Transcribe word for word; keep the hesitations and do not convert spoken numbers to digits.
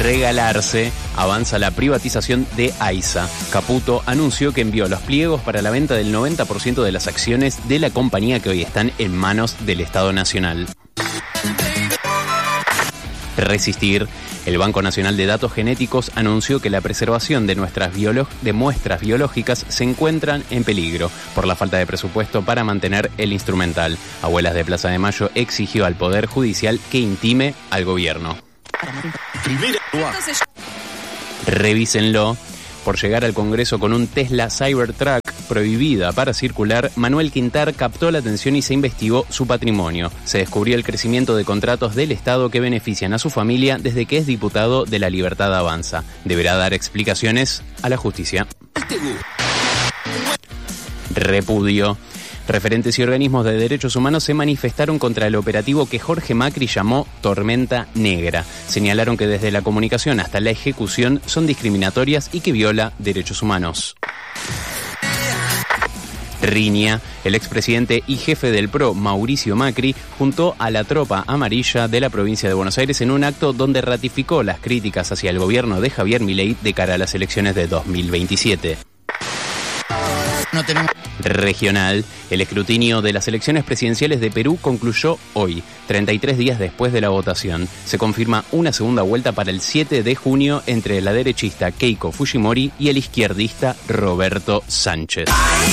regalarse, avanza la privatización de AISA. Caputo anunció que envió los pliegos para la venta del noventa por ciento de las acciones de la compañía que hoy están en manos del Estado Nacional. Resistir. El Banco Nacional de Datos Genéticos anunció que la preservación de nuestras biolo- de muestras biológicas se encuentran en peligro por la falta de presupuesto para mantener el instrumental. Abuelas de Plaza de Mayo exigió al Poder Judicial que intime al gobierno. Revísenlo. Por llegar al Congreso con un Tesla Cybertruck prohibida para circular, Manuel Quintar captó la atención y se investigó su patrimonio. Se descubrió el crecimiento de contratos del Estado que benefician a su familia desde que es diputado de La Libertad Avanza. Deberá dar explicaciones a la justicia. Repudio. Referentes y organismos de derechos humanos se manifestaron contra el operativo que Jorge Macri llamó Tormenta Negra. Señalaron que desde la comunicación hasta la ejecución son discriminatorias y que viola derechos humanos. Riña. El expresidente y jefe del P R O, Mauricio Macri, juntó a la tropa amarilla de la provincia de Buenos Aires en un acto donde ratificó las críticas hacia el gobierno de Javier Milei de cara a las elecciones de dos mil veintisiete. No tenemos... Regional. El escrutinio de las elecciones presidenciales de Perú concluyó hoy, treinta y tres días después de la votación. Se confirma una segunda vuelta para el siete de junio entre la derechista Keiko Fujimori y el izquierdista Roberto Sánchez.